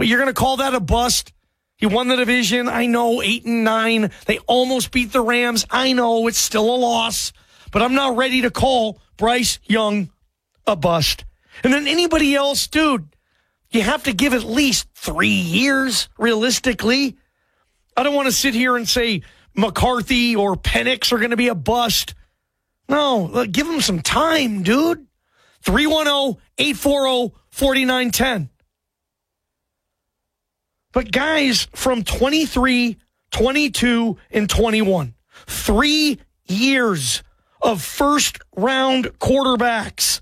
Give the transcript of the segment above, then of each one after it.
Well, you're going to call that a bust? He won the division. I know, 8-9. They almost beat the Rams. I know it's still a loss, but I'm not ready to call Bryce Young a bust. And then anybody else, dude, you have to give at least 3 years, realistically. I don't want to sit here and say McCarthy or Penix are going to be a bust. No, give them some time, dude. 310-840-4910. But guys from 23, 22, and 21, 3 years of first-round quarterbacks.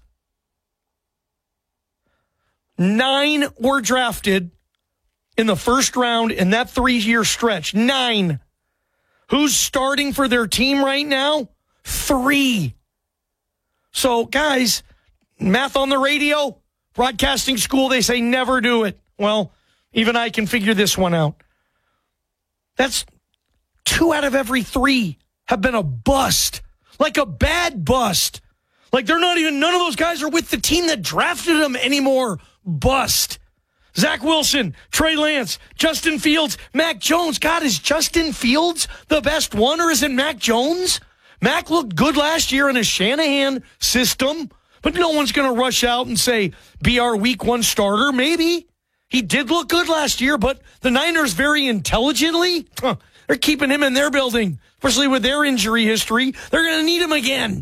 9 were drafted in the first round in that 3-year stretch. 9. Who's starting for their team right now? 3. So, guys, math on the radio, broadcasting school, they say never do it. Well, even I can figure this one out. That's 2 out of every 3 have been a bust. Like a bad bust. Like none of those guys are with the team that drafted them anymore. Bust. Zach Wilson, Trey Lance, Justin Fields, Mac Jones. God, is Justin Fields the best one, or is it Mac Jones? Mac looked good last year in a Shanahan system, but no one's going to rush out and say, be our week 1 starter. Maybe. He did look good last year, but the Niners very intelligently, they're keeping him in their building, especially with their injury history. They're going to need him again.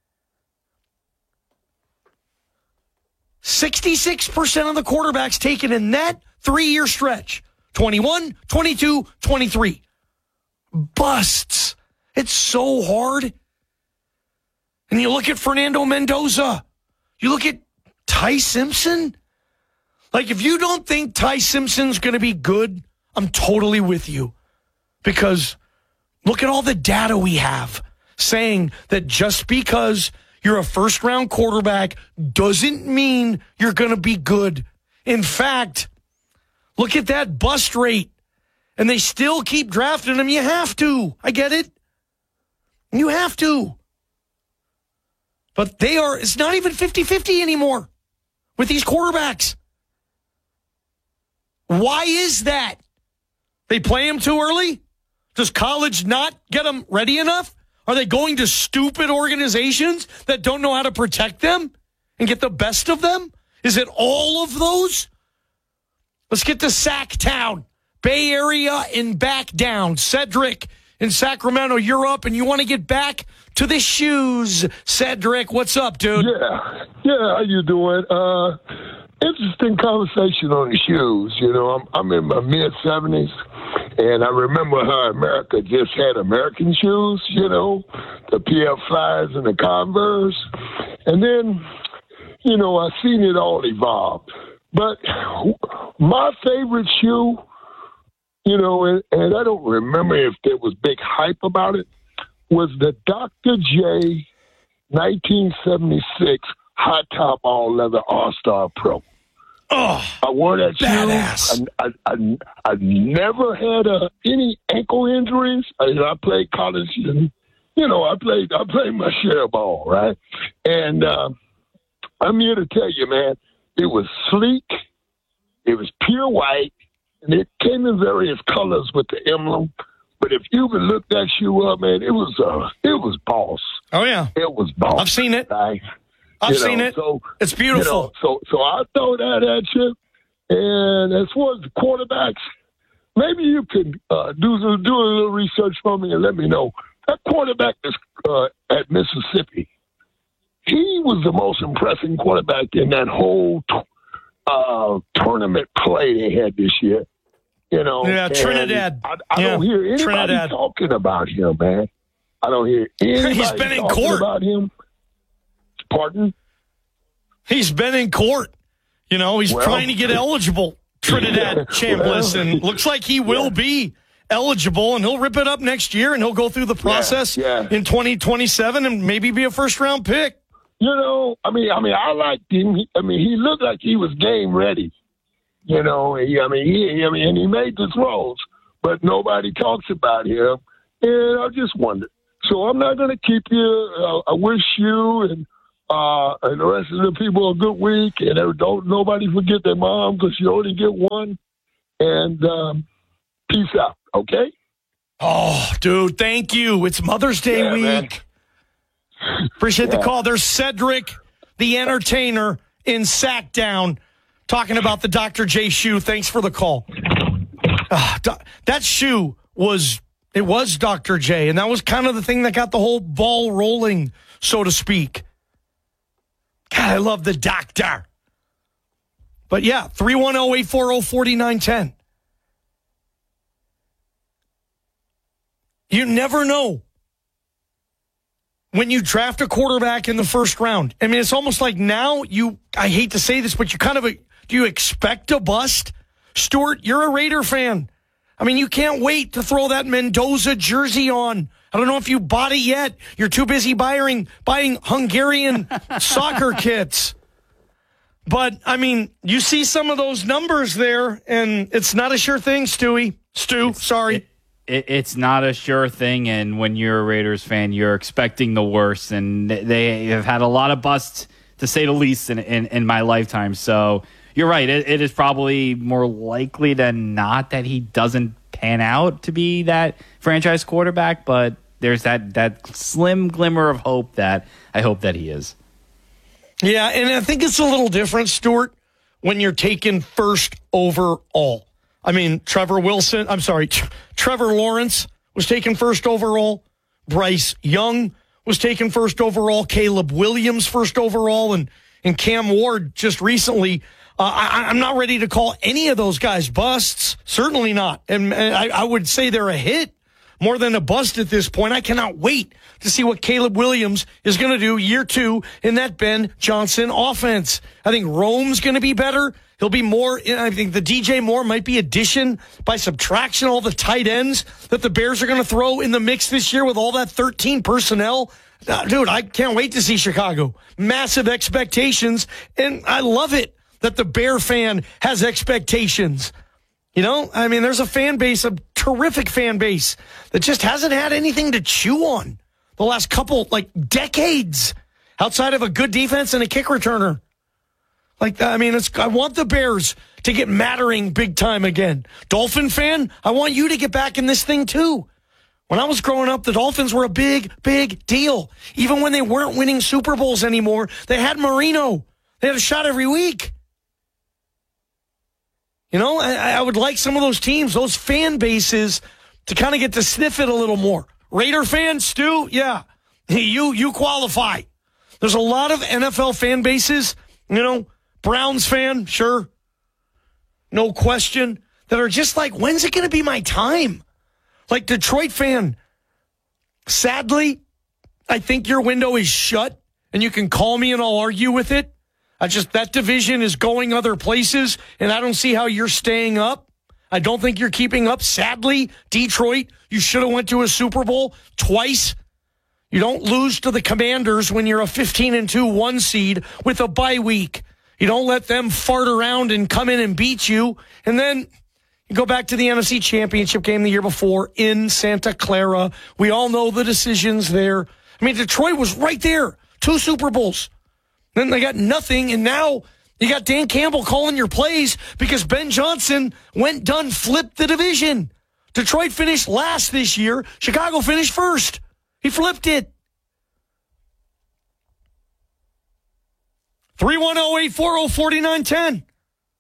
66% of the quarterbacks taken in that 3-year stretch, 21, 22, 23. Busts. It's so hard. And you look at Fernando Mendoza. You look at Ty Simpson. Like, if you don't think Ty Simpson's going to be good, I'm totally with you. Because look at all the data we have saying that just because you're a first-round quarterback doesn't mean you're going to be good. In fact, look at that bust rate. And they still keep drafting them. You have to. I get it. You have to. But it's not even 50-50 anymore with these quarterbacks. Why is that? They play them too early? Does college not get them ready enough? Are they going to stupid organizations that don't know how to protect them and get the best of them? Is it all of those? Let's get to Sacktown, Bay Area, and back down. Cedric in Sacramento, you're up, and you want to get back to the shoes. Cedric, what's up, dude? Yeah, how you doing? Interesting conversation on the shoes. You know, I'm in my mid-70s, and I remember how America just had American shoes, you know, the PF Flyers and the Converse. And then, you know, I've seen it all evolve. But my favorite shoe, you know, and I don't remember if there was big hype about it, was the Dr. J 1976 high top all leather All-Star Pro. Oh, I wore that badass. shoe. I never had any ankle injuries. I played college, and you know, I played my share of ball, right? And I'm here to tell you, man, it was sleek, it was pure white, and it came in various colors with the emblem. But if you could look that shoe up, man, it was boss. Oh yeah, it was boss. I've seen it. Right? I've seen it. So, it's beautiful. You know, so I throw that at you. And as far as the quarterbacks, maybe you could do a little research for me and let me know. That quarterback is at Mississippi. He was the most impressive quarterback in that whole tournament play they had this year. You know, yeah, Trinidad. I don't hear anybody talking about him, man. I don't hear anybody He's been in talking court about him. Pardon? He's been in court. You know, he's trying to get eligible. Trinidad Chambliss, and looks like he will be eligible, and he'll rip it up next year, and he'll go through the process in 2027 and maybe be a first-round pick. You know, I mean, I liked him. He looked like he was game ready. You know, and he made the throws, but nobody talks about him. And I just wondered. So I'm not going to keep you. I wish you and the rest of the people a good week. And don't nobody forget their mom, because you only get one. and peace out, okay? Oh, dude, thank you. It's Mother's Day week. Man. Appreciate the call. There's Cedric, the entertainer, in Sackdown, talking about the Dr. J shoe. Thanks for the call. That shoe was Dr. J, and that was kind of the thing that got the whole ball rolling, so to speak. God, I love the doctor. But yeah, 310-840-4910. You never know when you draft a quarterback in the first round. I mean, it's almost like now I hate to say this, but do you expect a bust? Stuart, you're a Raider fan. I mean, you can't wait to throw that Mendoza jersey on. I don't know if you bought it yet. You're too busy buying Hungarian soccer kits. But, I mean, you see some of those numbers there, and it's not a sure thing, Stu, sorry. It's not a sure thing, and when you're a Raiders fan, you're expecting the worst, and they have had a lot of busts, to say the least, in my lifetime. So you're right. It is probably more likely than not that he doesn't pan out to be that franchise quarterback, but there's that slim glimmer of hope that I hope that he is. Yeah, and I think it's a little different, Stuart, when you're taken first overall. I mean, Trevor Lawrence was taken first overall. Bryce Young was taken first overall. Caleb Williams first overall. And Cam Ward just recently. I'm not ready to call any of those guys busts. Certainly not. And I would say they're a hit more than a bust at this point. I cannot wait to see what Caleb Williams is going to do year 2 in that Ben Johnson offense. I think Rome's going to be better. He'll be more. I think the DJ Moore might be addition by subtraction, all the tight ends that the Bears are going to throw in the mix this year with all that 13 personnel. Dude, I can't wait to see Chicago. Massive expectations, and I love it that the Bear fan has expectations. You know, I mean, there's a fan base, a terrific fan base that just hasn't had anything to chew on the last couple, decades outside of a good defense and a kick returner. I want the Bears to get mattering big time again. Dolphin fan, I want you to get back in this thing too. When I was growing up, the Dolphins were a big, big deal. Even when they weren't winning Super Bowls anymore, they had Marino. They had a shot every week. You know, I would like some of those teams, those fan bases, to kind of get to sniff it a little more. Raider fans, Stu, yeah, you qualify. There's a lot of NFL fan bases, you know, Browns fan, sure, no question, that are just like, when's it going to be my time? Like Detroit fan, sadly, I think your window is shut, and you can call me and I'll argue with it. That division is going other places, and I don't see how you're staying up. I don't think you're keeping up. Sadly, Detroit, you should have went to a Super Bowl twice. You don't lose to the Commanders when you're a 15-2 1 seed with a bye week. You don't let them fart around and come in and beat you. And then you go back to the NFC Championship game the year before in Santa Clara. We all know the decisions there. I mean, Detroit was right there. 2 Super Bowls. Then they got nothing, and now you got Dan Campbell calling your plays because Ben Johnson flipped the division. Detroit finished last this year. Chicago finished first. He flipped it. 310-840-4910.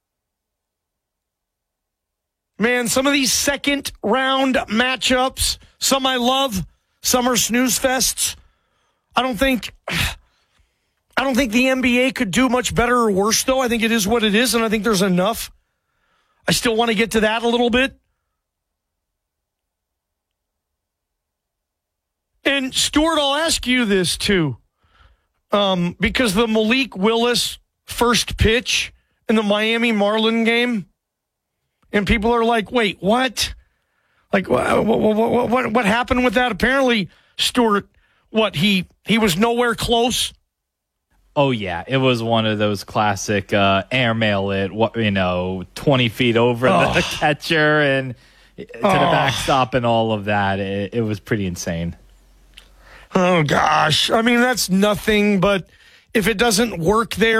Man, some of these second-round matchups, some I love, some are snooze fests. I don't think the NBA could do much better or worse, though. I think it is what it is, and I think there's enough. I still want to get to that a little bit. And, Stuart, I'll ask you this, too. Because the Malik Willis first pitch in the Miami Marlin game, and people are like, wait, what? Like, what happened with that? Apparently, Stuart, he was nowhere close. Oh, yeah. It was one of those classic airmail it, 20 feet over the catcher and to the backstop and all of that. It was pretty insane. Oh, gosh. I mean, that's nothing, but if it doesn't work there,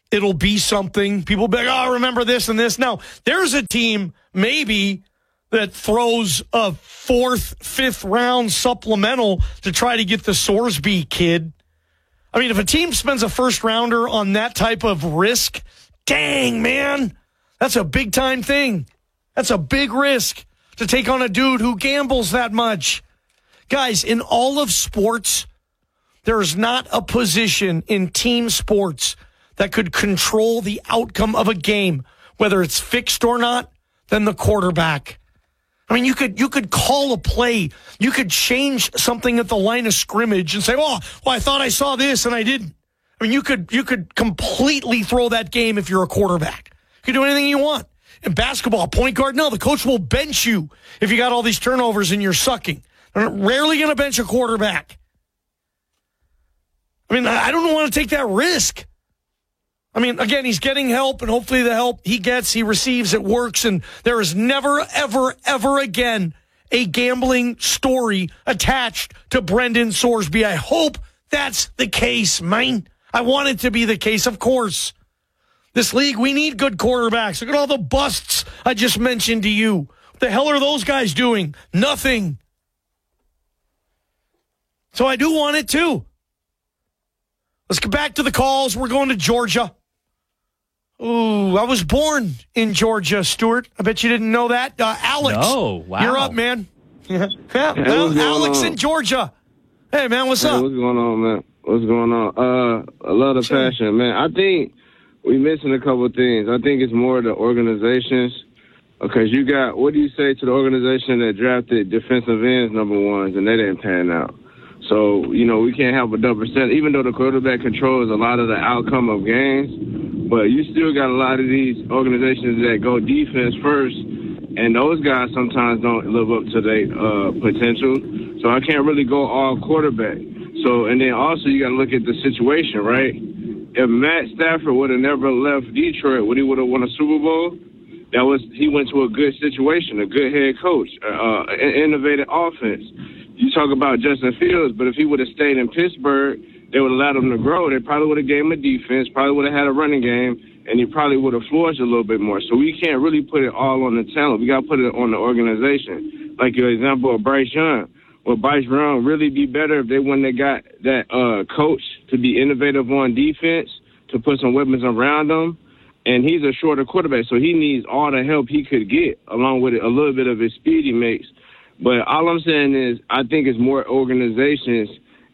it'll be something. People will be like, oh, remember this and this. Now, there's a team maybe that throws a 4th, 5th round supplemental to try to get the Sorsby kid. I mean, if a team spends a first rounder on that type of risk, dang, man, that's a big time thing. That's a big risk to take on a dude who gambles that much. Guys, in all of sports, there is not a position in team sports that could control the outcome of a game, whether it's fixed or not, than the quarterback. I mean, you could call a play. You could change something at the line of scrimmage and say, well, I thought I saw this and I didn't. I mean, you could completely throw that game if you're a quarterback. You can do anything you want. In basketball, point guard, no, the coach will bench you if you got all these turnovers and you're sucking. They're rarely going to bench a quarterback. I mean, I don't want to take that risk. I mean, again, he's getting help, and hopefully the help he gets, he receives, it works, and there is never, ever, ever again a gambling story attached to Brendan Sorsby. I hope that's the case, man. I want it to be the case, of course. This league, we need good quarterbacks. Look at all the busts I just mentioned to you. What the hell are those guys doing? Nothing. So I do want it too. Let's get back to the calls. We're going to Georgia. Ooh, I was born in Georgia, Stuart. I bet you didn't know that. Alex. Oh, wow. You're up, man. Yeah. Well, Alex in Georgia. Hey, man, what's up? What's going on, man? What's going on? I love the passion, man. I think we're missing a couple of things. I think it's more the organizations. Because you got, what do you say to the organization that drafted defensive ends number ones and they didn't pan out? So, we can't have a double percent, even though the quarterback controls a lot of the outcome of games. But you still got a lot of these organizations that go defense first, and those guys sometimes don't live up to their potential. So I can't really go all quarterback. So, and then also you got to look at the situation, right? If Matt Stafford would have never left Detroit, would he would have won a Super Bowl? He went to a good situation, a good head coach, an innovative offense. You talk about Justin Fields, but if he would have stayed in Pittsburgh, they would have allowed him to grow. They probably would have gave him a defense, probably would have had a running game, and he probably would have flourished a little bit more. So we can't really put it all on the talent. We got to put it on the organization. Like your example of Bryce Young. Would Bryce Young really be better if they wouldn't have got that coach to be innovative on defense, to put some weapons around him? And he's a shorter quarterback, so he needs all the help he could get, along with a little bit of his speed he makes. But all I'm saying is I think it's more organizations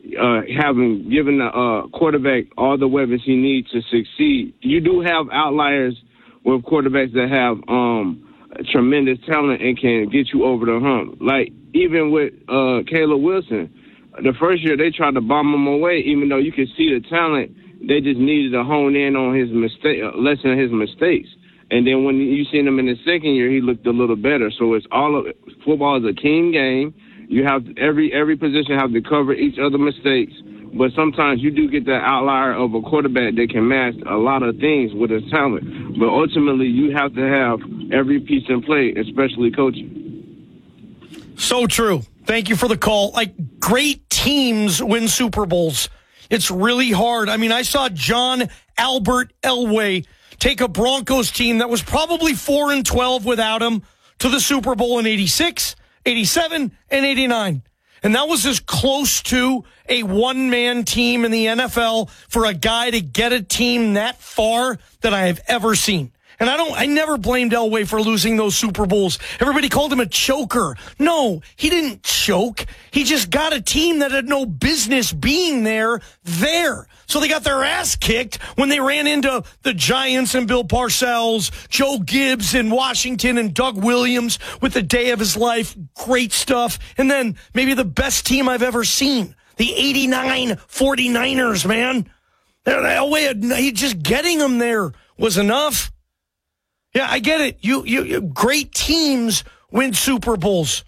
given the quarterback all the weapons he needs to succeed. You do have outliers with quarterbacks that have tremendous talent and can get you over the hump. Like even with Caleb Wilson, the first year they tried to bomb him away, even though you could see the talent. They just needed to hone in on his lessen his mistakes. And then when you seen him in the second year, he looked a little better. So it's football is a team game. You have every position have to cover each other's mistakes. But sometimes you do get that outlier of a quarterback that can mask a lot of things with his talent. But ultimately, you have to have every piece in play, especially coaching. So true. Thank you for the call. Like, great teams win Super Bowls. It's really hard. I mean, I saw John Albert Elway take a Broncos team that was probably 4-12 without him to the Super Bowl in 86, 87, and 89. And that was as close to a one-man team in the NFL for a guy to get a team that far that I have ever seen. And I never blamed Elway for losing those Super Bowls. Everybody called him a choker. No, he didn't choke. He just got a team that had no business being there. So they got their ass kicked when they ran into the Giants and Bill Parcells, Joe Gibbs in Washington, and Doug Williams with the day of his life. Great stuff. And then maybe the best team I've ever seen, the 89 49ers, man. Elway, just getting them there was enough. Yeah, I get it. You great teams win Super Bowls.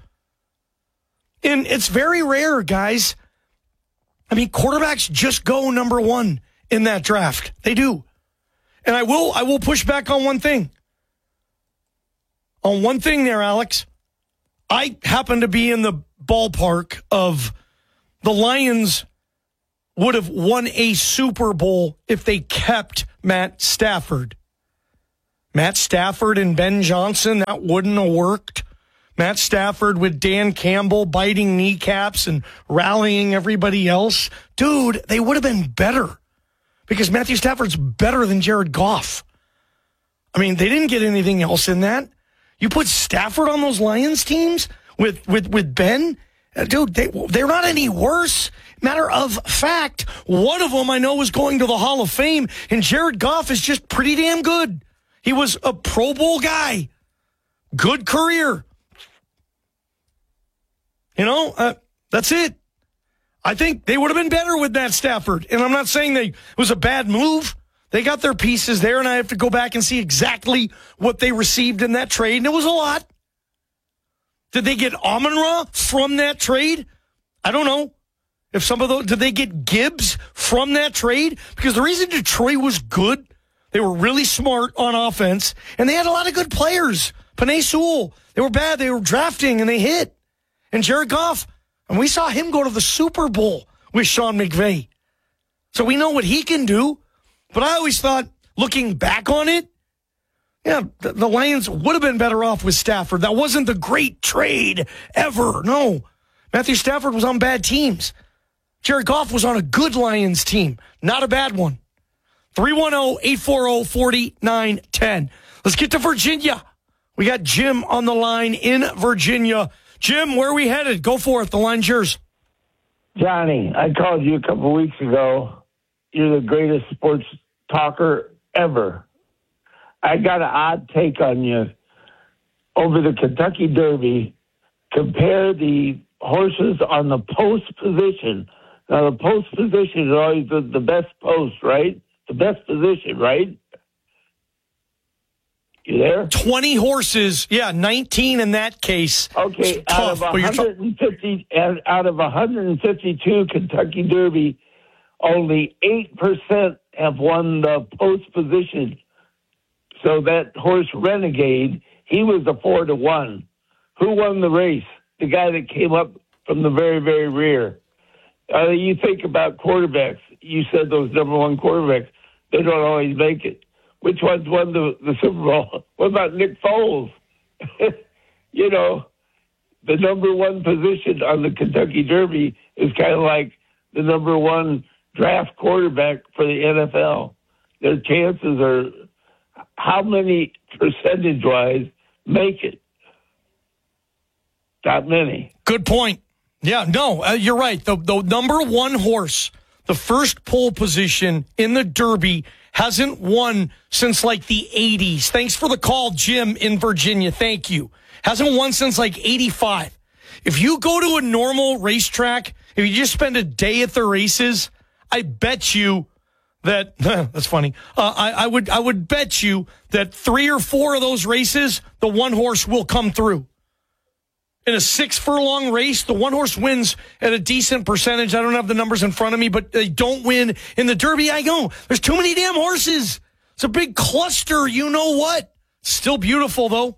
And it's very rare, guys. I mean, quarterbacks just go number one in that draft. They do. And I will push back on one thing. On one thing there, Alex. I happen to be in the ballpark of the Lions would have won a Super Bowl if they kept Matt Stafford. Matt Stafford and Ben Johnson, that wouldn't have worked. Matt Stafford with Dan Campbell biting kneecaps and rallying everybody else. Dude, they would have been better because Matthew Stafford's better than Jared Goff. I mean, they didn't get anything else in that. You put Stafford on those Lions teams with Ben, dude, they're not any worse. Matter of fact, one of them I know is going to the Hall of Fame, and Jared Goff is just pretty damn good. He was a Pro Bowl guy. Good career. That's it. I think they would have been better with Matt Stafford. And I'm not saying it was a bad move. They got their pieces there, and I have to go back and see exactly what they received in that trade, and it was a lot. Did they get Amon-Ra from that trade? I don't know. If some of those, did they get Gibbs from that trade? Because the reason Detroit was good, they were really smart on offense, and they had a lot of good players. Penei Sewell, they were bad. They were drafting, and they hit. And Jared Goff, and we saw him go to the Super Bowl with Sean McVay. So we know what he can do. But I always thought, looking back on it, yeah, the Lions would have been better off with Stafford. That wasn't the great trade ever. No. Matthew Stafford was on bad teams. Jared Goff was on a good Lions team, not a bad one. 310-840-4910. Let's get to Virginia. We got Jim on the line in Virginia. Jim, where are we headed? Go for it. The line's yours. Johnny, I called you a couple of weeks ago. You're the greatest sports talker ever. I got an odd take on you. Over the Kentucky Derby, compare the horses on the post position. Now, the post position is always the best post, right? The best position, right? You there? 20 horses. Yeah, 19 in that case. Okay, out of 152 Kentucky Derby, only 8% have won the post position. So that horse Renegade, he was a 4-1. Who won the race? The guy that came up from the very, very rear. You think about quarterbacks. You said those number one quarterbacks. They don't always make it. Which ones won the Super Bowl? What about Nick Foles? You know, the number one position on the Kentucky Derby is kind of like the number one draft quarterback for the NFL. Their chances are, how many percentage-wise make it? Not many. Good point. Yeah, no, you're right. The number one horse, the first pole position in the Derby, hasn't won since like the 80s. Thanks for the call, Jim in Virginia. Thank you. Hasn't won since like 85. If you go to a normal racetrack, if you just spend a day at the races, I bet you that, that's funny. I would bet you that 3 or 4 of those races, the one horse will come through. In a 6-furlong race, the one horse wins at a decent percentage. I don't have the numbers in front of me, but they don't win. In the Derby, I go, there's too many damn horses. It's a big cluster, you know what? Still beautiful, though.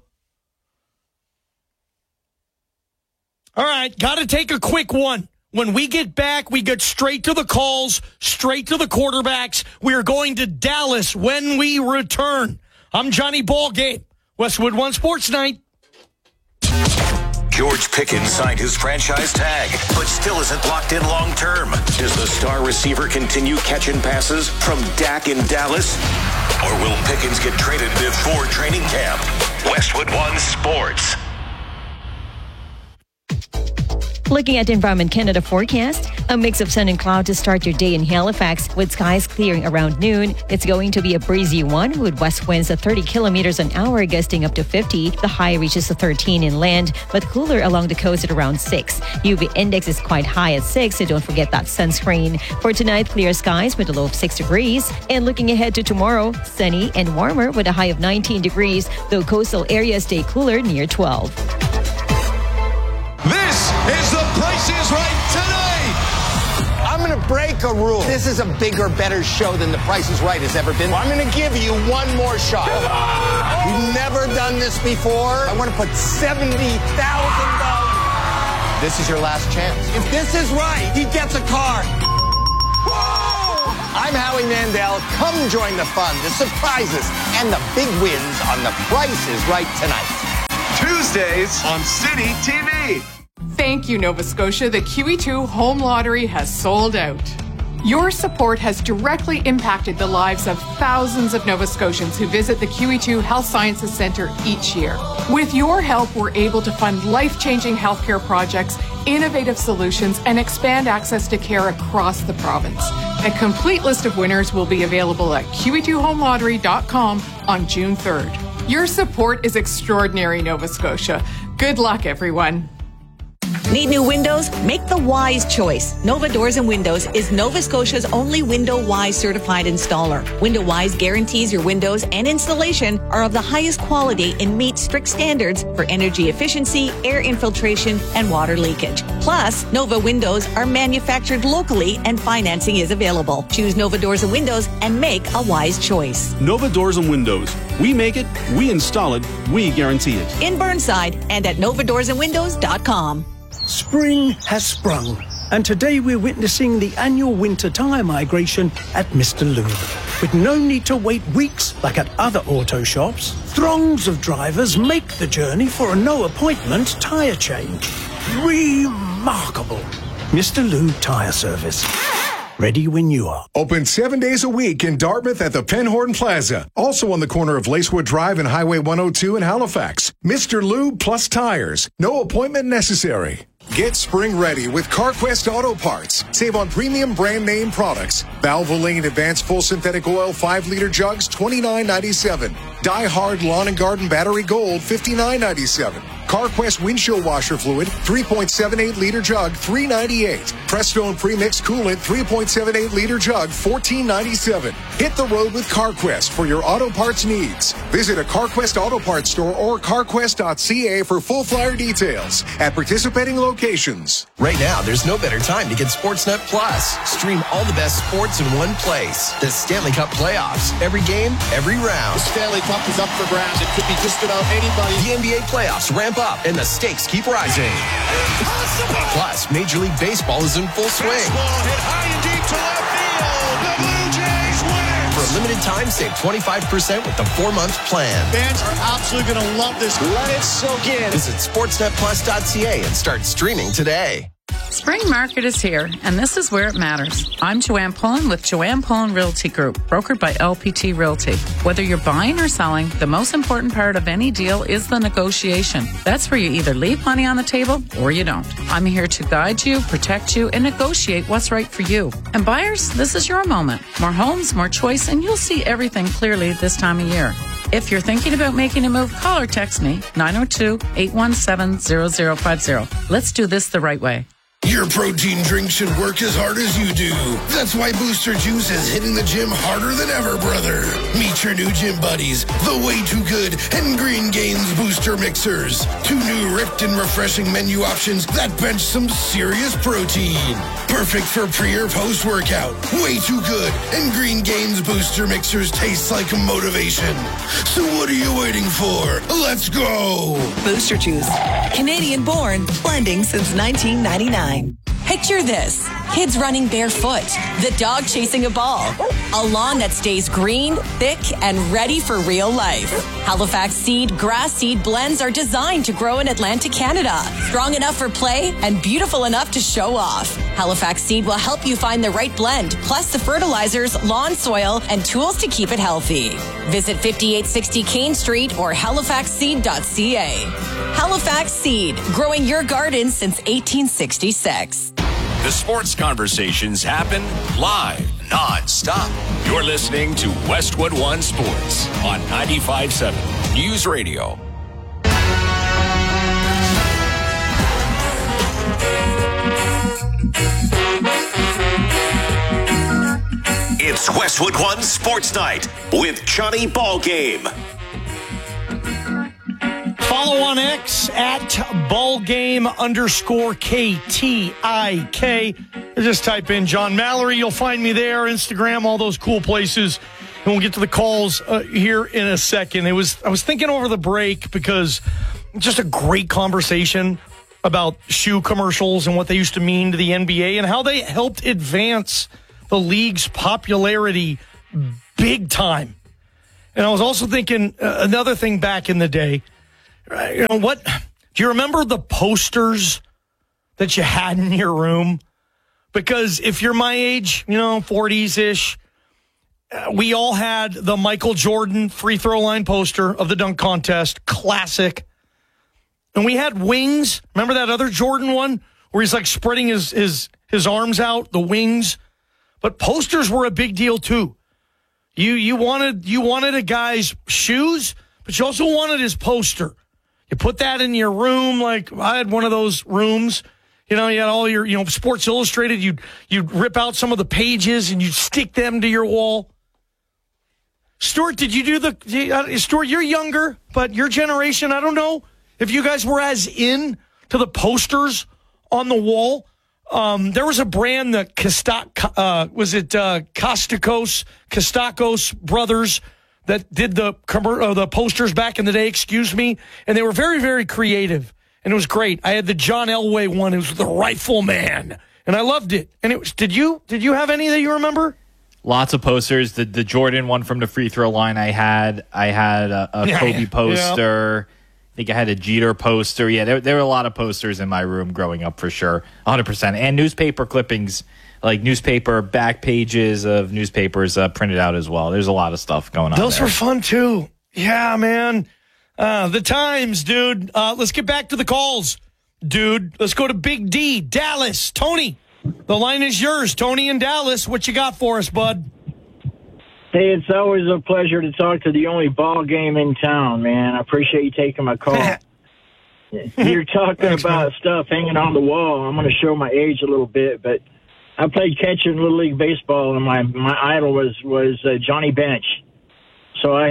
All right, got to take a quick one. When we get back, we get straight to the calls, straight to the quarterbacks. We are going to Dallas when we return. I'm Johnny Ballgame, Westwood One Sports Night. George Pickens signed his franchise tag, but still isn't locked in long term. Does the star receiver continue catching passes from Dak in Dallas? Or will Pickens get traded before training camp? Westwood One Sports. Looking at the Environment Canada forecast, a mix of sun and cloud to start your day in Halifax with skies clearing around noon. It's going to be a breezy one with west winds at 30 kilometers an hour, gusting up to 50. The high reaches to 13 inland, but cooler along the coast at around 6. UV index is quite high at 6, so don't forget that sunscreen. For tonight, clear skies with a low of 6 degrees. And looking ahead to tomorrow, sunny and warmer with a high of 19 degrees, though coastal areas stay cooler near 12. This is The Price is Right tonight. I'm going to break a rule. This is a bigger, better show than The Price is Right has ever been. I'm going to give you one more shot. You've never done this before. I want to put $70,000. This is your last chance. If this is right, he gets a car. Whoa! I'm Howie Mandel. Come join the fun, the surprises, and the big wins on The Price is Right tonight. Tuesdays on City TV. Thank you, Nova Scotia. The QE2 Home Lottery has sold out. Your support has directly impacted the lives of thousands of Nova Scotians who visit the QE2 Health Sciences Centre each year. With your help, we're able to fund life-changing healthcare projects, innovative solutions, and expand access to care across the province. A complete list of winners will be available at QE2HomeLottery.com on June 3rd. Your support is extraordinary, Nova Scotia. Good luck, everyone. Need new windows? Make the wise choice. Nova Doors and Windows is Nova Scotia's only Window Wise certified installer. Window Wise guarantees your windows and installation are of the highest quality and meet strict standards for energy efficiency, air infiltration, and water leakage. Plus, Nova windows are manufactured locally and financing is available. Choose Nova Doors and Windows and make a wise choice. Nova Doors and Windows. We make it, we install it, we guarantee it. In Burnside and at novadoorsandwindows.com. Spring has sprung, and today we're witnessing the annual winter tyre migration at Mr. Lube. With no need to wait weeks like at other auto shops, throngs of drivers make the journey for a no-appointment tyre change. Remarkable. Mr. Lube Tyre Service. Ready when you are. Open 7 days a week in Dartmouth at the Penhorn Plaza. Also on the corner of Lacewood Drive and Highway 102 in Halifax. Mr. Lube plus tires. No appointment necessary. Get spring ready with CarQuest Auto Parts. Save on premium brand name products. Valvoline Advanced Full Synthetic Oil 5-liter jugs, $29.97. Die Hard Lawn and Garden Battery Gold, $59.97. CarQuest windshield washer fluid, 3.78-liter jug, $3.98. Prestone Premix Coolant, 3.78-liter jug, $14.97. Hit the road with CarQuest for your auto parts needs. Visit a CarQuest Auto Parts store or carquest.ca for full flyer details at participating locations. Right now, there's no better time to get Sportsnet Plus. Stream all the best sports in one place. The Stanley Cup playoffs. Every game, every round. The Stanley Cup is up for grabs. It could be just about anybody. The NBA playoffs ramp up and the stakes keep rising. Impossible! Plus, Major League Baseball is in full swing. Baseball hit high and deep to left field. The Blue Jays win. For a limited time, save 25% with the 4-month plan. Fans are absolutely going to love this. Let it soak in. Visit sportsnetplus.ca and start streaming today. Spring market is here, and this is where it matters. I'm Joanne Pullen with Joanne Pullen Realty Group, brokered by LPT Realty. Whether you're buying or selling, the most important part of any deal is the negotiation. That's where you either leave money on the table or you don't. I'm here to guide you, protect you, and negotiate what's right for you. And buyers, this is your moment. More homes, more choice, and you'll see everything clearly this time of year. If you're thinking about making a move, call or text me, 902-817-0050. Let's do this the right way. Your protein drink should work as hard as you do. That's why Booster Juice is hitting the gym harder than ever, brother. Meet your new gym buddies, the Way Too Good and Green Gains Booster Mixers. 2 new ripped and refreshing menu options that bench some serious protein. Perfect for pre or post workout. Way Too Good and Green Gains Booster Mixers taste like motivation. So what are you waiting for? Let's go! Booster Juice. Canadian born, blending since 1999. Picture this. Kids running barefoot. The dog chasing a ball. A lawn that stays green, thick, and ready for real life. Halifax Seed Grass Seed blends are designed to grow in Atlantic Canada. Strong enough for play and beautiful enough to show off. Halifax Seed will help you find the right blend, plus the fertilizers, lawn soil, and tools to keep it healthy. Visit 5860 Kane Street or halifaxseed.ca. Halifax Seed, growing your garden since 1866. The sports conversations happen live, non-stop. You're listening to Westwood One Sports on 95.7 News Radio. It's Westwood One Sports Night with Johnny Ballgame. Follow on X at ballgame_KTIK. Just type in John Mallory. You'll find me there. Instagram, all those cool places. And we'll get to the calls here in a second. I was thinking over the break because just a great conversation about shoe commercials and what they used to mean to the NBA and how they helped advance the league's popularity big time. And I was also thinking another thing back in the day. You know what? Do you remember the posters that you had in your room? Because if you're my age, 40s-ish, we all had the Michael Jordan free throw line poster of the dunk contest, classic. And we had wings. Remember that other Jordan one where he's like spreading his arms out, the wings? But posters were a big deal too. You wanted a guy's shoes, but you also wanted his poster. You put that in your room. Like I had one of those rooms. You had all your, Sports Illustrated. You'd rip out some of the pages and you'd stick them to your wall. Stuart, did you do Stuart, you're younger, but your generation, I don't know if you guys were as in to the posters on the wall. There was a brand that Kostakos brothers that did the posters back in the day, and they were very, very creative, and it was great. I had the John Elway one. It was the Rifle Man, and I loved it. And it was, did you have any that you remember? Lots of posters. The Jordan one from the free throw line I had a Kobe poster. I think I had a Jeter poster. Yeah, there were a lot of posters in my room growing up for sure, 100%. And newspaper clippings, like newspaper back pages of newspapers printed out as well. There's a lot of stuff going on. Those were fun too. Yeah, man. The times, dude. Let's get back to the calls, dude. Let's go to Big D, Dallas. Tony, the line is yours. Tony in Dallas. What you got for us, bud? Hey, it's always a pleasure to talk to the only ball game in town, man. I appreciate you taking my call. You're talking about stuff hanging on the wall. I'm going to show my age a little bit, but I played catcher in Little League Baseball, and my idol was Johnny Bench. So I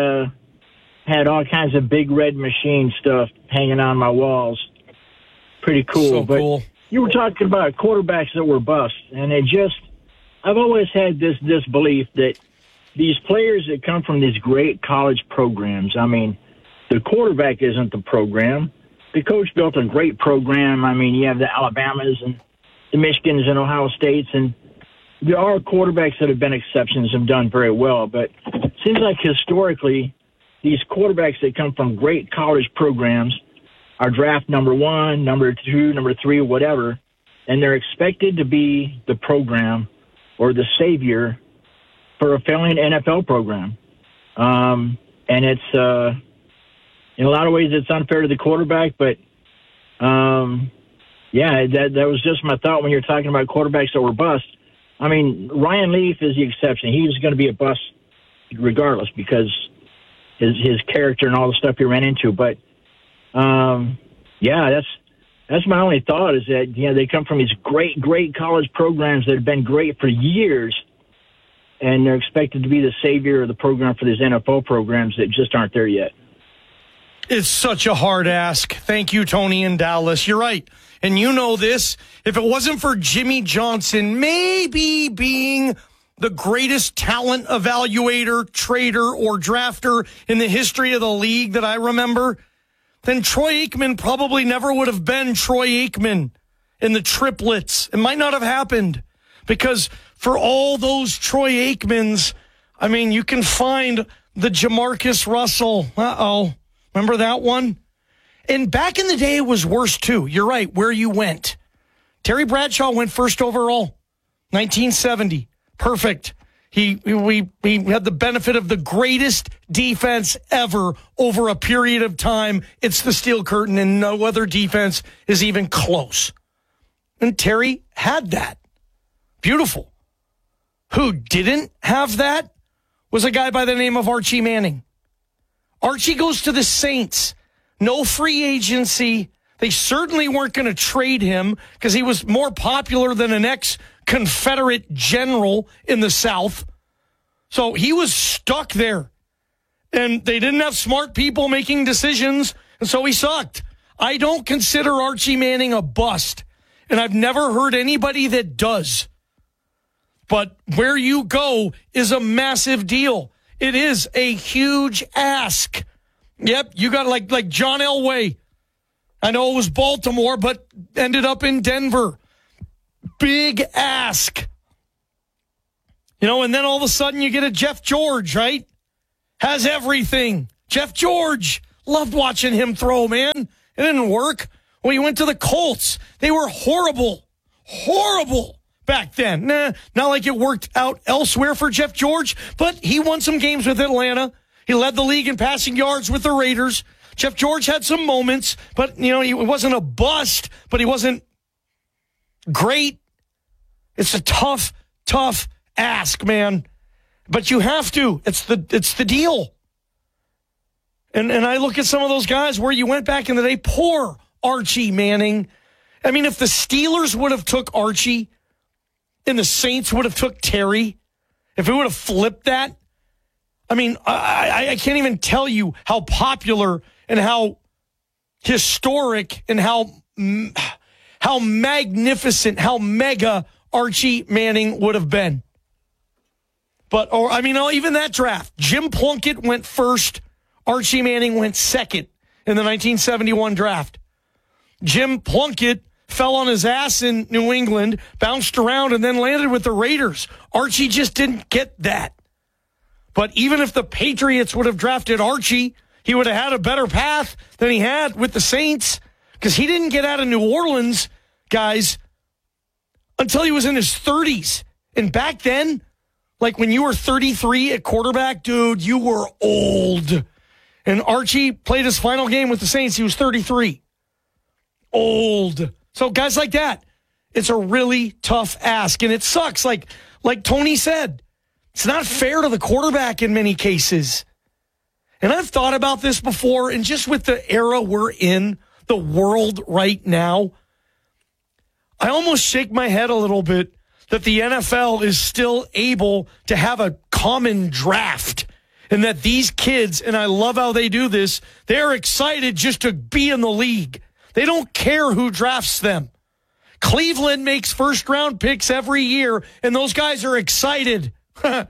had all kinds of big red machine stuff hanging on my walls. Pretty cool. So cool. But you were talking about quarterbacks that were bust, and I've always had this belief that these players that come from these great college programs, I mean, the quarterback isn't the program. The coach built a great program. I mean, you have the Alabamas and the Michigans and Ohio States, and there are quarterbacks that have been exceptions, have done very well. But it seems like historically, these quarterbacks that come from great college programs are draft number 1, number 2, number 3, whatever, and they're expected to be the program or the savior for a failing NFL program. And it's, in a lot of ways, it's unfair to the quarterback, but, that was just my thought when you're talking about quarterbacks that were bust. I mean, Ryan Leaf is the exception. He was going to be a bust regardless because his character and all the stuff he ran into. But, that's my only thought is that, they come from these great, great college programs that have been great for years, and they're expected to be the savior of the program for these NFL programs that just aren't there yet. It's such a hard ask. Thank you, Tony in Dallas. You're right. And you know this. If it wasn't for Jimmy Johnson maybe being the greatest talent evaluator, trader, or drafter in the history of the league that I remember, then Troy Aikman probably never would have been Troy Aikman in the triplets. It might not have happened because for all those Troy Aikmans, I mean, you can find the Jamarcus Russell. Remember that one? And back in the day, it was worse too. You're right, where you went. Terry Bradshaw went first overall, 1970. Perfect. We had the benefit of the greatest defense ever over a period of time. It's the Steel Curtain, and no other defense is even close. And Terry had that. Beautiful. Who didn't have that was a guy by the name of Archie Manning. Archie goes to the Saints. No free agency. They certainly weren't going to trade him because he was more popular than an ex-Confederate general in the South. So he was stuck there. And they didn't have smart people making decisions, and so he sucked. I don't consider Archie Manning a bust, and I've never heard anybody that does. But where you go is a massive deal. It is a huge ask. Yep, you got like John Elway. I know it was Baltimore, but ended up in Denver. Big ask. And then all of a sudden you get a Jeff George, right? Has everything. Jeff George. Loved watching him throw, man. It didn't work. Well, he went to the Colts. They were horrible. Horrible back then. Not like it worked out elsewhere for Jeff George, but he won some games with Atlanta. He led the league in passing yards with the Raiders. Jeff George had some moments, but, he wasn't a bust, but he wasn't great. It's a tough ask, man. But you have to. It's the deal. And I look at some of those guys where you went back in the day. Poor Archie Manning. I mean, if the Steelers would have took Archie and the Saints would have took Terry, if it would have flipped that, I mean, I can't even tell you how popular and how historic and how magnificent, how mega Archie Manning would have been. Even that draft. Jim Plunkett went first. Archie Manning went second in the 1971 draft. Jim Plunkett fell on his ass in New England, bounced around, and then landed with the Raiders. Archie just didn't get that. But even if the Patriots would have drafted Archie, he would have had a better path than he had with the Saints, because he didn't get out of New Orleans, guys, until he was in his 30s. And back then, like when you were 33 at quarterback, dude, you were old. And Archie played his final game with the Saints. He was 33. Old. So guys like that, it's a really tough ask. And it sucks. Like Tony said, it's not fair to the quarterback in many cases. And I've thought about this before, and just with the era we're in, the world right now, I almost shake my head a little bit that the NFL is still able to have a common draft. And that these kids, and I love how they do this, they're excited just to be in the league. They don't care who drafts them. Cleveland makes first-round picks every year, and those guys are excited. They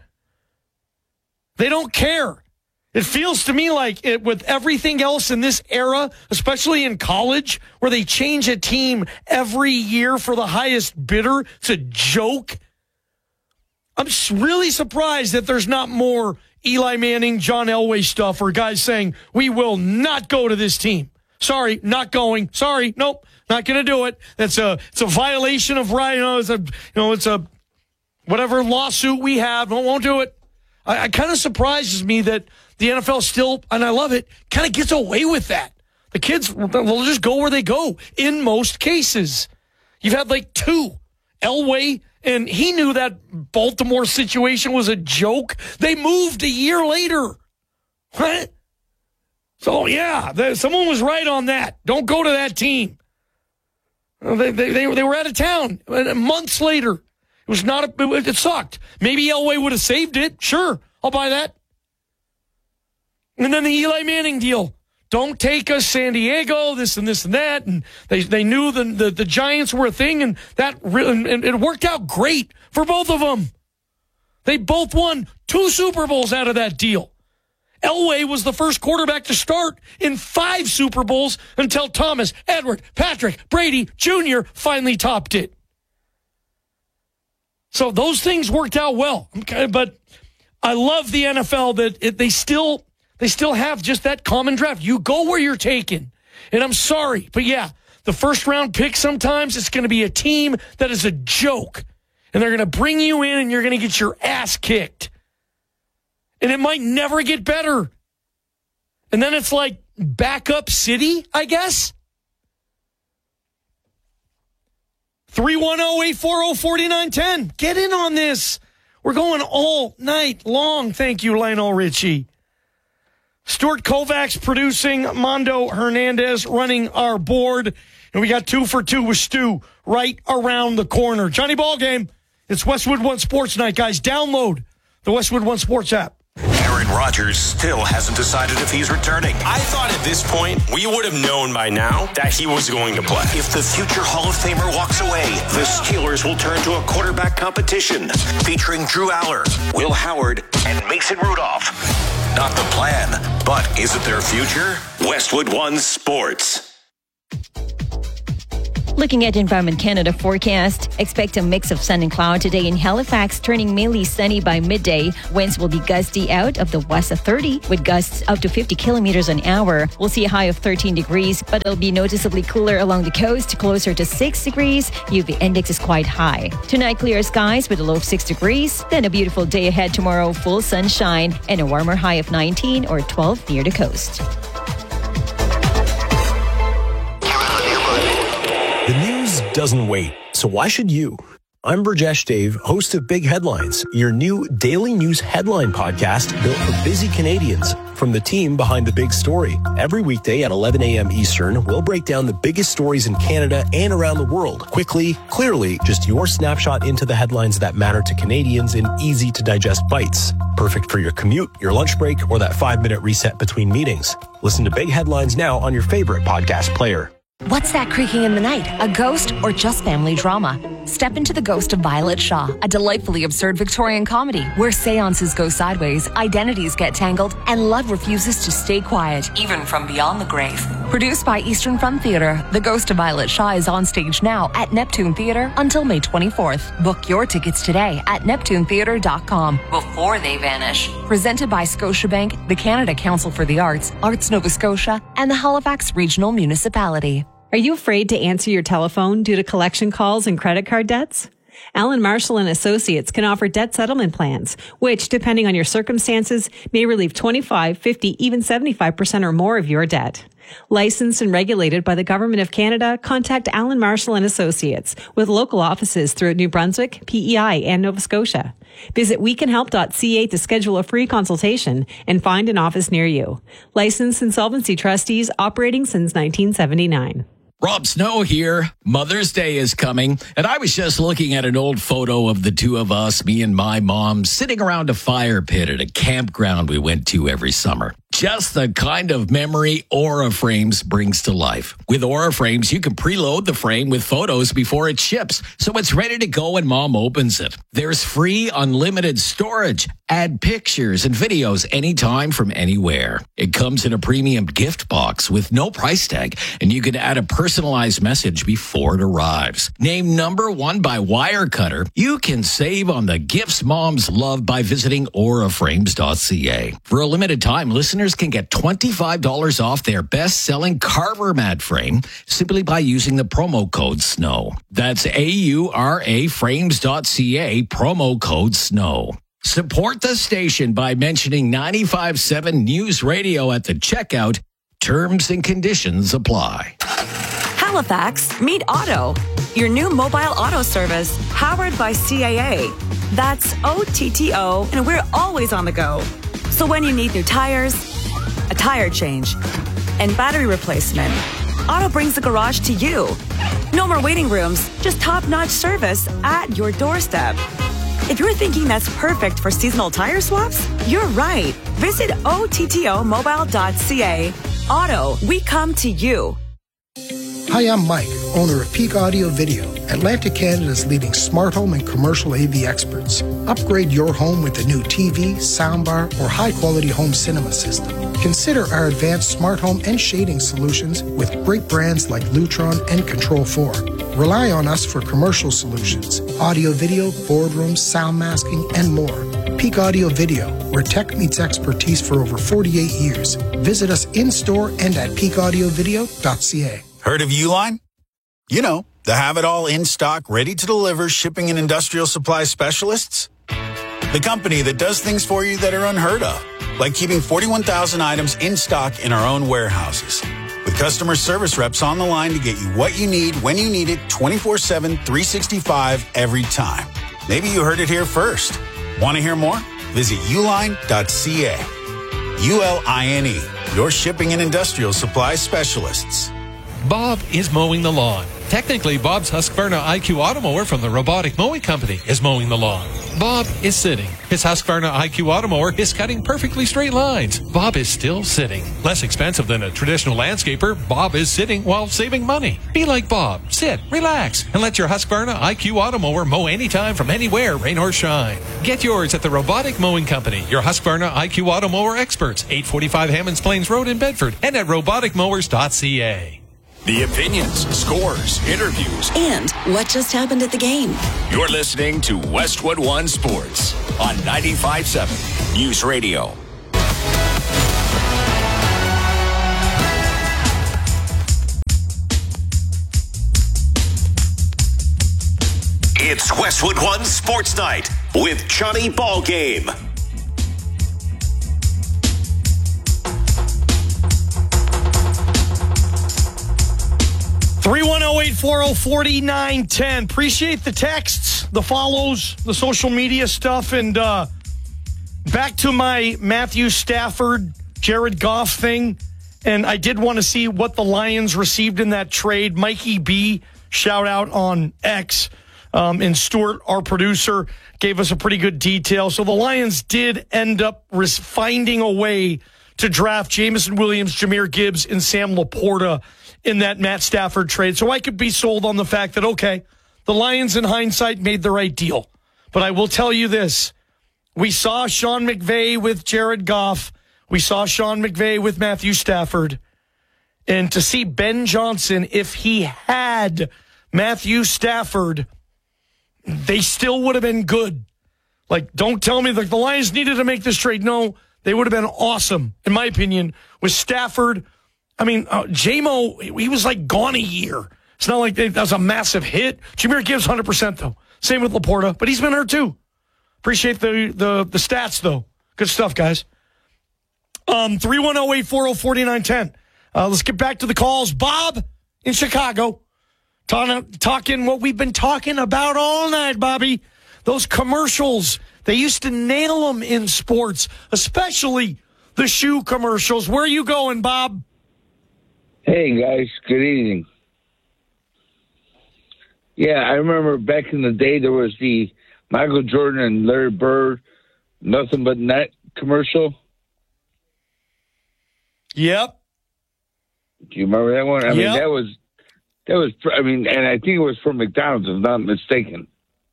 don't care. It feels to me like it, with everything else in this era, especially in college, where they change a team every year for the highest bidder, it's a joke. I'm really surprised that there's not more Eli Manning, John Elway stuff, or guys saying, we will not go to this team. Sorry, not going. Sorry, nope, not going to do it. It's a violation of right. It's a whatever lawsuit we have. Won't do it. I kind of surprises me that the NFL still, and I love it, kind of gets away with that. The kids will just go where they go in most cases. You've had like two, Elway. And he knew that Baltimore situation was a joke. They moved a year later. What? So, yeah, someone was right on that. Don't go to that team. They were out of town months later. It sucked. Maybe Elway would have saved it. Sure, I'll buy that. And then the Eli Manning deal. Don't take us San Diego, this and this and that. And they knew the Giants were a thing, and it worked out great for both of them. They both won 2 Super Bowls out of that deal. Elway was the first quarterback to start in 5 Super Bowls until Thomas, Edward, Patrick, Brady Jr. finally topped it. So those things worked out well. Okay, but I love the NFL that they still have just that common draft. You go where you're taken. And I'm sorry, but yeah, the first round pick sometimes it's going to be a team that is a joke. And they're going to bring you in and you're going to get your ass kicked. And it might never get better. And then it's like backup city, I guess. 310-840-4910. Get in on this. We're going all night long. Thank you, Lionel Richie. Stuart Kovacs producing, Mondo Hernandez running our board. And we got 2 for 2 with Stu right around the corner. Johnny Ballgame, it's Westwood One Sports Night, guys. Download the Westwood One Sports app. Aaron Rodgers still hasn't decided if he's returning. I thought at this point we would have known by now that he was going to play. If the future Hall of Famer walks away, the Steelers will turn to a quarterback competition featuring Drew Aller, Will Howard, and Mason Rudolph. Not the plan, but is it their future? Westwood One Sports. Looking at Environment Canada forecast, expect a mix of sun and cloud today in Halifax, turning mainly sunny by midday. Winds will be gusty out of the west of 30, with gusts up to 50 kilometers an hour. We'll see a high of 13 degrees, but it'll be noticeably cooler along the coast, closer to 6 degrees. UV index is quite high. Tonight, clear skies with a low of 6 degrees. Then a beautiful day ahead tomorrow, full sunshine, and a warmer high of 19 or 12 near the coast. The news doesn't wait, so why should you? I'm Burjesh Dave, host of Big Headlines, your new daily news headline podcast built for busy Canadians. From the team behind the big story. Every weekday at 11 a.m. Eastern, we'll break down the biggest stories in Canada and around the world. Quickly, clearly, just your snapshot into the headlines that matter to Canadians in easy-to-digest bites. Perfect for your commute, your lunch break, or that 5-minute reset between meetings. Listen to Big Headlines now on your favorite podcast player. What's that creaking in the night? A ghost or just family drama? Step into The Ghost of Violet Shaw, a delightfully absurd Victorian comedy where seances go sideways, identities get tangled, and love refuses to stay quiet, even from beyond the grave. Produced by Eastern Front Theatre, The Ghost of Violet Shaw is on stage now at Neptune Theatre until May 24th. Book your tickets today at neptunetheatre.com before they vanish. Presented by Scotiabank, the Canada Council for the Arts, Arts Nova Scotia, and the Halifax Regional Municipality. Are you afraid to answer your telephone due to collection calls and credit card debts? Allen Marshall and Associates can offer debt settlement plans, which, depending on your circumstances, may relieve 25, 50, even 75% or more of your debt. Licensed and regulated by the Government of Canada, contact Allen Marshall and Associates with local offices throughout New Brunswick, PEI, and Nova Scotia. Visit wecanhelp.ca to schedule a free consultation and find an office near you. Licensed Insolvency Trustees operating since 1979. Rob Snow here. Mother's Day is coming, and I was just looking at an old photo of the two of us, me and my mom, sitting around a fire pit at a campground we went to every summer. Just the kind of memory Aura Frames brings to life. With Aura Frames, you can preload the frame with photos before it ships, so it's ready to go when Mom opens it. There's free, unlimited storage. Add pictures and videos anytime from anywhere. It comes in a premium gift box with no price tag, and you can add a personalized message before it arrives. Named #1 by Wirecutter, you can save on the gifts moms love by visiting auraframes.ca. For a limited time, listeners can get $25 off their best-selling Carver mat frame simply by using the promo code SNOW. That's AURA frames.ca, promo code SNOW. Support the station by mentioning 95.7 News Radio at the checkout. Terms and conditions apply. Halifax, meet Auto, your new mobile auto service powered by CAA. That's OTTO, and we're always on the go. So when you need new tires, a tire change, and battery replacement, Auto brings the garage to you. No more waiting rooms, just top-notch service at your doorstep. If you're thinking that's perfect for seasonal tire swaps, you're right. Visit OTTOmobile.ca. Auto, we come to you. Hi, I'm Mike, owner of Peak Audio Video, Atlantic Canada's leading smart home and commercial AV experts. Upgrade your home with a new TV, soundbar, or high-quality home cinema system. Consider our advanced smart home and shading solutions with great brands like Lutron and Control4. Rely on us for commercial solutions, audio video, boardrooms, sound masking, and more. Peak Audio Video, where tech meets expertise for over 48 years. Visit us in-store and at peakaudiovideo.ca. Heard of Uline? You know, the have-it-all in-stock, ready-to-deliver shipping and industrial supply specialists. The company that does things for you that are unheard of, like keeping 41,000 items in stock in our own warehouses. With customer service reps on the line to get you what you need when you need it 24/7, 365 every time. Maybe you heard it here first. Want to hear more? Visit uline.ca. ULINE, your shipping and industrial supply specialists. Bob is mowing the lawn. Technically, Bob's Husqvarna IQ Automower from the Robotic Mowing Company is mowing the lawn. Bob is sitting. His Husqvarna IQ Automower is cutting perfectly straight lines. Bob is still sitting. Less expensive than a traditional landscaper, Bob is sitting while saving money. Be like Bob. Sit, relax, and let your Husqvarna IQ Automower mow anytime from anywhere, rain or shine. Get yours at the Robotic Mowing Company, your Husqvarna IQ Automower experts, 845 Hammonds Plains Road in Bedford, and at roboticmowers.ca. The opinions, scores, interviews, and what just happened at the game. You're listening to Westwood One Sports on 95.7 News Radio. It's Westwood One Sports Night with Johnny Ballgame. $310-840-4910. Appreciate the texts, the follows, the social media stuff, and back to my Matthew Stafford, Jared Goff thing. And I did want to see what the Lions received in that trade. Mikey B, shout out on X. And Stuart, our producer, gave us a pretty good detail. So the Lions did end up finding a way to draft Jameson Williams, Jahmyr Gibbs, and Sam Laporta in that Matt Stafford trade. So I could be sold on the fact that, okay, the Lions in hindsight made the right deal. But I will tell you this. We saw Sean McVay with Jared Goff. We saw Sean McVay with Matthew Stafford. And to see Ben Johnson, if he had Matthew Stafford, they still would have been good. Like, don't tell me that the Lions needed to make this trade. No, they would have been awesome, in my opinion, with Stafford. I mean, J-Mo, he was like gone a year. It's not like that was a massive hit. Jahmyr Gibbs, 100%, though. Same with Laporta, but he's been hurt, too. Appreciate the stats, though. Good stuff, guys. 310-840-4910. Let's get back to the calls. Bob in Chicago. Talking what we've been talking about all night, Bobby. Those commercials, they used to nail them in sports, especially the shoe commercials. Where are you going, Bob? Hey, guys. Good evening. Yeah, I remember back in the day there was the Michael Jordan and Larry Bird Nothing But Net commercial. Yep. Do you remember that one? I mean, that was, and I think it was from McDonald's, if I'm not mistaken.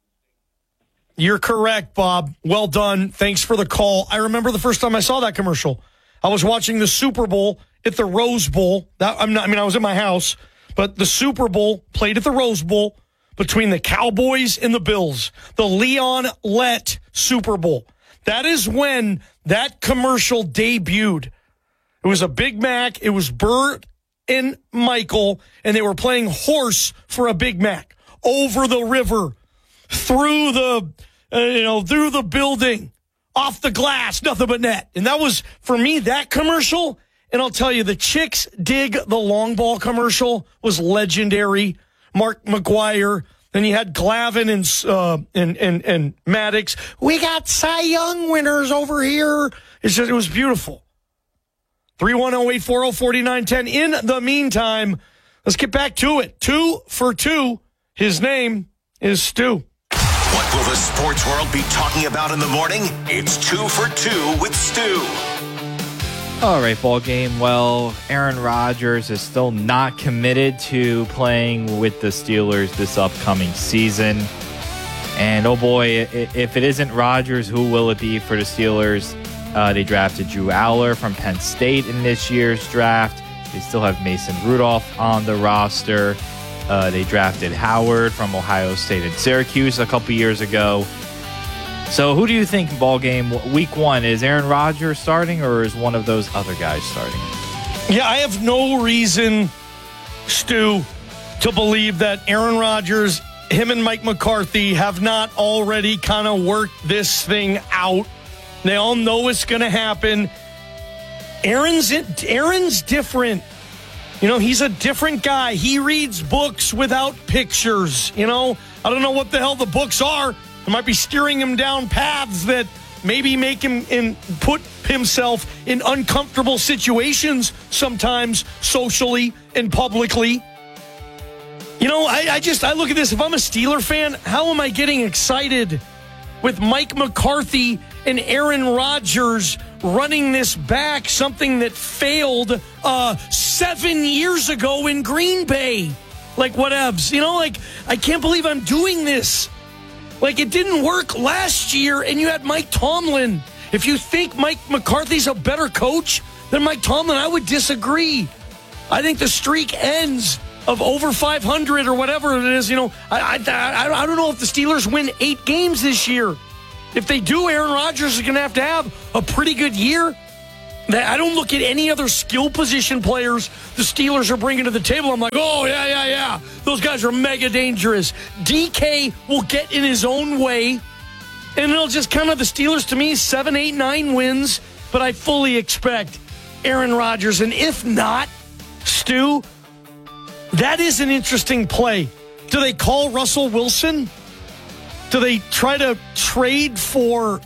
You're correct, Bob. Well done. Thanks for the call. I remember the first time I saw that commercial. I was watching the Super Bowl at the Rose Bowl. I was in my house, but the Super Bowl played at the Rose Bowl between the Cowboys and the Bills. The Leon Lett Super Bowl. That is when that commercial debuted. It was a Big Mac. It was Bert and Michael, and they were playing horse for a Big Mac over the river, through the building, off the glass, nothing but net. And that was, for me, that commercial. And I'll tell you, the Chicks Dig the Long Ball commercial was legendary. Mark McGuire. Then you had Glavin and Maddox. We got Cy Young winners over here. It was beautiful. 310-840-4910. In the meantime, let's get back to it. 2 for 2. His name is Stu. What will the sports world be talking about in the morning? It's 2 for 2 with Stu. All right, ball game. Well, Aaron Rodgers is still not committed to playing with the Steelers this upcoming season. And oh boy, if it isn't Rodgers, who will it be for the Steelers? They drafted Drew Aller from Penn State in this year's draft. They still have Mason Rudolph on the roster. They drafted Howard from Ohio State and Syracuse a couple years ago. So who do you think, ball game, week 1, is Aaron Rodgers starting or is one of those other guys starting? Yeah, I have no reason, Stu, to believe that Aaron Rodgers, him and Mike McCarthy have not already kind of worked this thing out. They all know it's going to happen. Aaron's different. He's a different guy. He reads books without pictures. I don't know what the hell the books are. It might be steering him down paths that maybe make him put himself in uncomfortable situations sometimes socially and publicly. I look at this. If I'm a Steeler fan, how am I getting excited with Mike McCarthy and Aaron Rodgers running this back, something that failed 7 years ago in Green Bay? Like, whatevs. I can't believe I'm doing this. It didn't work last year, and you had Mike Tomlin. If you think Mike McCarthy's a better coach than Mike Tomlin, I would disagree. I think the streak ends of over 500 or whatever it is. I don't know if the Steelers win 8 games this year. If they do, Aaron Rodgers is going to have a pretty good year. I don't look at any other skill position players the Steelers are bringing to the table. I'm like, oh, yeah. Those guys are mega dangerous. DK will get in his own way, and it'll just kind of the Steelers, to me, 7, 8, 9 wins. But I fully expect Aaron Rodgers. And if not, Stu, that is an interesting play. Do they call Russell Wilson? Do they try to trade for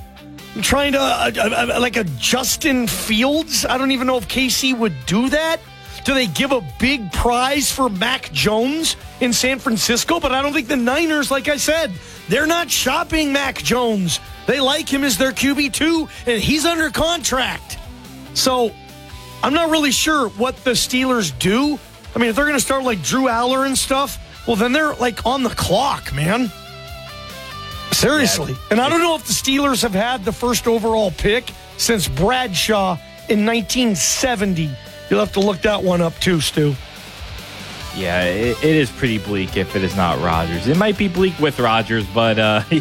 like a Justin Fields? I don't even know if KC would do that. Do they give a big prize for Mac Jones in San Francisco? But I don't think the Niners, like I said, they're not shopping Mac Jones. They like him as their QB2, and he's under contract. So I'm not really sure what the Steelers do. I mean, if they're going to start like Drew Aller and stuff, well, then they're like on the clock, man. Seriously. And I don't know if the Steelers have had the first overall pick since Bradshaw in 1970. You'll have to look that one up too, Stu. Yeah, it is pretty bleak if it is not Rodgers. It might be bleak with Rodgers, but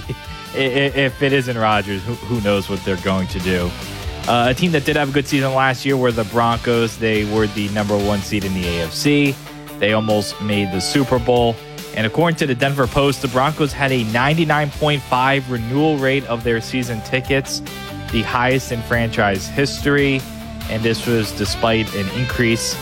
if it isn't Rodgers, who knows what they're going to do. A team that did have a good season last year were the Broncos. They were the number 1 seed in the AFC. They almost made the Super Bowl. And according to the Denver Post, the Broncos had a 99.5 renewal rate of their season tickets, the highest in franchise history. And this was despite an increase.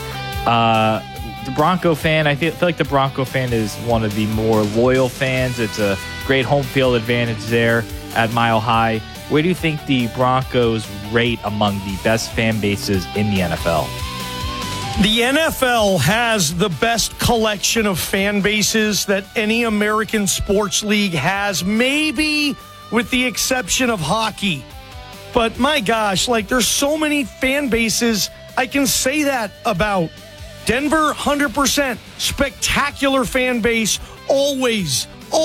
The Bronco fan, I feel like the Bronco fan is one of the more loyal fans. It's a great home field advantage there at Mile High. Where do you think the Broncos rate among the best fan bases in the NFL? The NFL has the best collection of fan bases that any American sports league has, maybe with the exception of hockey. But my gosh, like there's so many fan bases I can say that about. Denver, 100%. Spectacular fan base. Always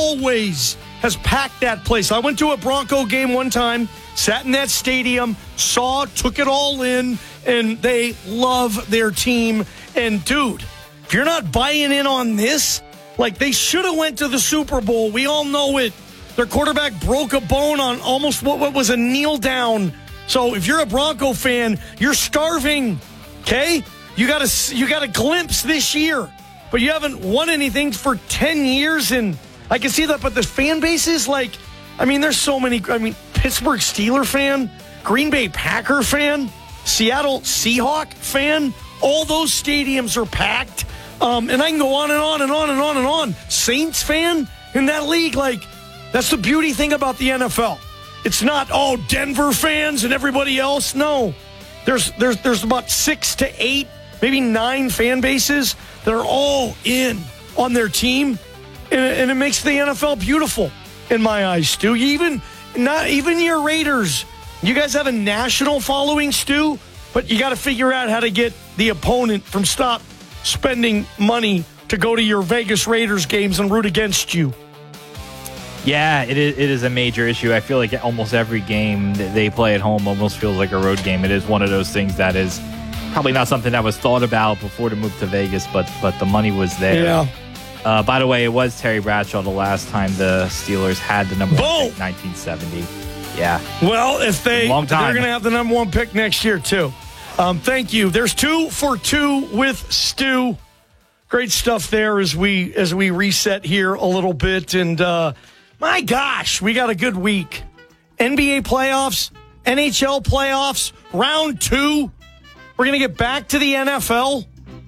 has packed that place. I went to a Bronco game one time, sat in that stadium, took it all in, and they love their team. And dude, if you're not buying in on this, like they should have went to the Super Bowl. We all know it. Their quarterback broke a bone on almost what was a kneel down. So if you're a Bronco fan, you're starving. Okay? You got a glimpse this year, but you haven't won anything for 10 years, and I can see that. But the fan base is like, there's so many. Pittsburgh Steeler fan, Green Bay Packer fan, Seattle Seahawk fan. All those stadiums are packed, and I can go on and on and on and on and on. Saints fan in that league, like that's the beauty thing about the NFL. It's not Denver fans and everybody else. No, there's about 6 to 8. Maybe 9 fan bases that are all in on their team, and it makes the NFL beautiful in my eyes, Stu. Even your Raiders, you guys have a national following, Stu, but you got to figure out how to get the opponent from stop spending money to go to your Vegas Raiders games and root against you. Yeah, it is a major issue. I feel like almost every game that they play at home almost feels like a road game. It is one of those things that is probably not something that was thought about before the move to Vegas, but the money was there. Yeah. By the way, it was Terry Bradshaw the last time the Steelers had the number 1 pick, 1970. Yeah. Well, if they're going to have the number 1 pick next year too. Thank you. There's 2 for 2 with Stu. Great stuff there as we reset here a little bit. And my gosh, we got a good week. NBA playoffs, NHL playoffs, round 2. We're going to get back to the NFL.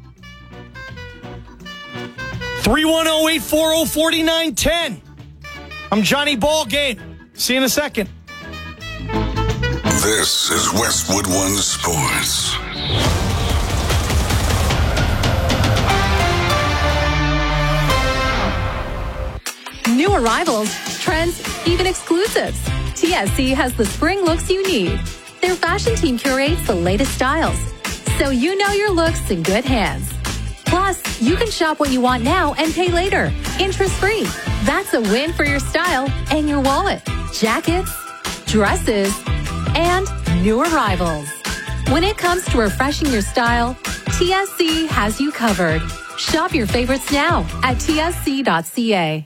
310-840-4910. I'm Johnny Ballgame. See you in a second. This is Westwood One Sports. New arrivals, trends, even exclusives. TSC has the spring looks you need. Their fashion team curates the latest styles, so you know your looks in good hands. Plus, you can shop what you want now and pay later, interest-free. That's a win for your style and your wallet. Jackets, dresses, and new arrivals. When it comes to refreshing your style, TSC has you covered. Shop your favorites now at tsc.ca.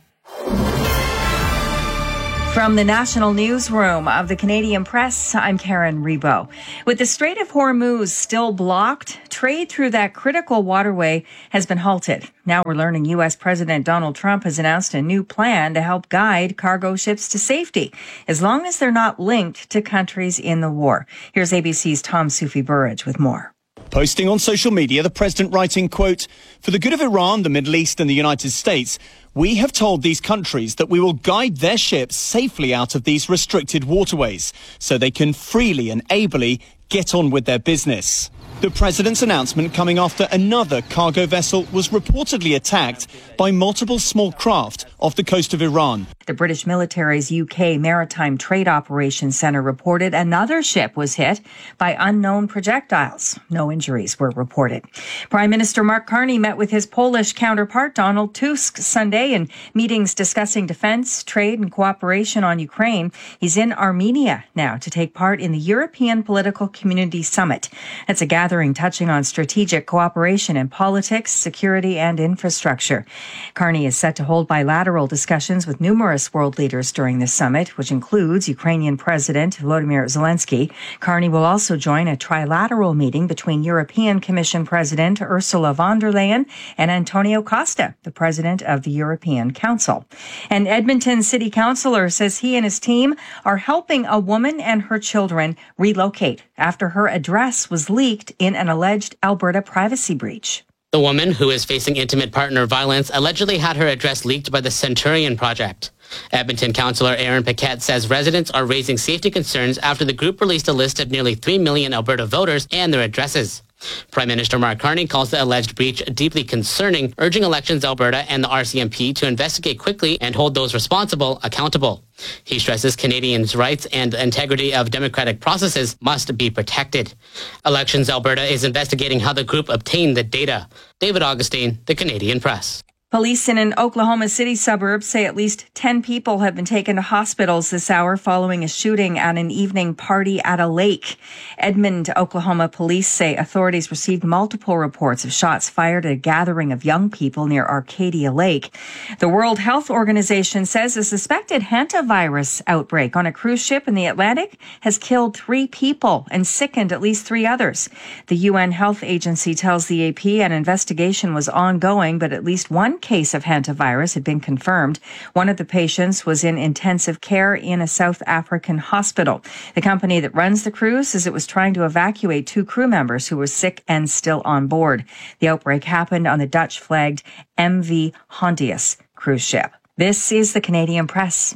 From the National Newsroom of the Canadian Press, I'm Karen Rebo. With the Strait of Hormuz still blocked, trade through that critical waterway has been halted. Now we're learning U.S. President Donald Trump has announced a new plan to help guide cargo ships to safety, as long as they're not linked to countries in the war. Here's ABC's Tom Soufi-Burridge with more. Posting on social media, the president writing, quote, "For the good of Iran, the Middle East and the United States, we have told these countries that we will guide their ships safely out of these restricted waterways so they can freely and ably get on with their business." The president's announcement coming after another cargo vessel was reportedly attacked by multiple small craft off the coast of Iran. The British military's UK Maritime Trade Operations Centre reported another ship was hit by unknown projectiles. No injuries were reported. Prime Minister Mark Carney met with his Polish counterpart Donald Tusk Sunday in meetings discussing defence, trade and cooperation on Ukraine. He's in Armenia now to take part in the European Political Community Summit. That's a gathering touching on strategic cooperation in politics, security and infrastructure. Carney is set to hold bilateral discussions with numerous world leaders during this summit, which includes Ukrainian President Volodymyr Zelensky. Carney will also join a trilateral meeting between European Commission President Ursula von der Leyen and Antonio Costa, the President of the European Council. An Edmonton City Councillor says he and his team are helping a woman and her children relocate after her address was leaked in an alleged Alberta privacy breach. The woman, who is facing intimate partner violence, allegedly had her address leaked by the Centurion Project. Edmonton councillor Aaron Paquette says residents are raising safety concerns after the group released a list of nearly 3 million Alberta voters and their addresses. Prime Minister Mark Carney calls the alleged breach deeply concerning, urging Elections Alberta and the RCMP to investigate quickly and hold those responsible accountable. He stresses Canadians' rights and the integrity of democratic processes must be protected. Elections Alberta is investigating how the group obtained the data. David Augustine, The Canadian Press. Police in an Oklahoma City suburb say at least 10 people have been taken to hospitals this hour following a shooting at an evening party at a lake. Edmond, Oklahoma police say authorities received multiple reports of shots fired at a gathering of young people near Arcadia Lake. The World Health Organization says a suspected hantavirus outbreak on a cruise ship in the Atlantic has killed 3 people and sickened at least 3 others. The UN Health Agency tells the AP an investigation was ongoing, but at least one case of hantavirus had been confirmed. One of the patients was in intensive care in a South African hospital. The company that runs the cruise says it was trying to evacuate 2 crew members who were sick and still on board. The outbreak happened on the Dutch-flagged MV Hondius cruise ship. This is the Canadian Press.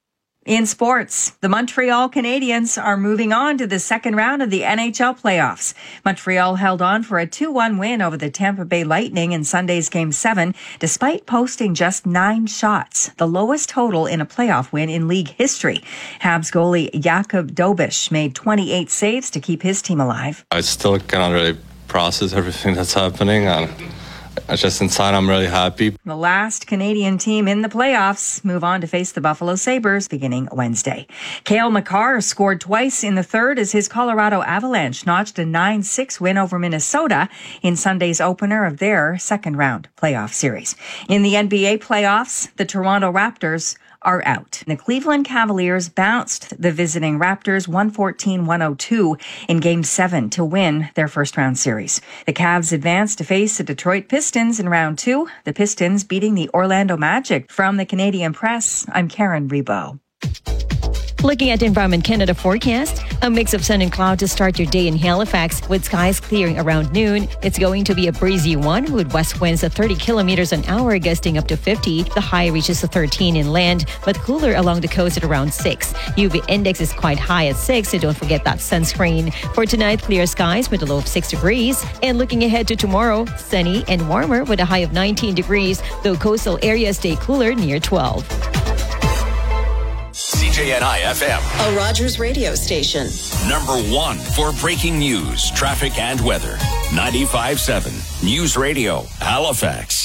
In sports, the Montreal Canadiens are moving on to the second round of the NHL playoffs. Montreal held on for a 2-1 win over the Tampa Bay Lightning in Sunday's Game 7, despite posting just 9 shots, the lowest total in a playoff win in league history. Habs goalie Jakub Dobeš made 28 saves to keep his team alive. I still cannot really process everything that's happening, and just inside, I'm really happy. The last Canadian team in the playoffs move on to face the Buffalo Sabres beginning Wednesday. Cale Makar scored twice in the third as his Colorado Avalanche notched a 9-6 win over Minnesota in Sunday's opener of their second round playoff series. In the NBA playoffs, the Toronto Raptors are out. The Cleveland Cavaliers bounced the visiting Raptors 114-102 in Game 7 to win their first round series. The Cavs advanced to face the Detroit Pistons in round 2, the Pistons beating the Orlando Magic. From the Canadian Press, I'm Karen Rebo. Looking at Environment Canada forecast, a mix of sun and cloud to start your day in Halifax with skies clearing around noon. It's going to be a breezy one with west winds at 30 kilometers an hour, gusting up to 50. The high reaches to 13 inland, but cooler along the coast at around 6. UV index is quite high at 6, so don't forget that sunscreen. For tonight, clear skies with a low of 6 degrees. And looking ahead to tomorrow, sunny and warmer with a high of 19 degrees, though coastal areas stay cooler near 12. CJNI FM, a Rogers radio station. Number 1 for breaking news, traffic, and weather. 95.7 News Radio, Halifax.